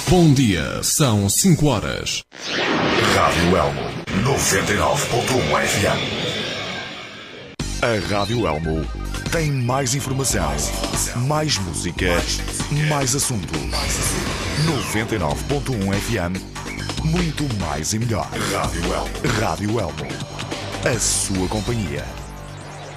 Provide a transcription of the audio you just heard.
Bom dia, são 5 horas. Rádio Elmo, 99.1 FM. A Rádio Elmo tem mais informação, mais música, mais assuntos. 99.1 FM, muito mais e melhor. Rádio Elmo. Rádio Elmo, a sua companhia.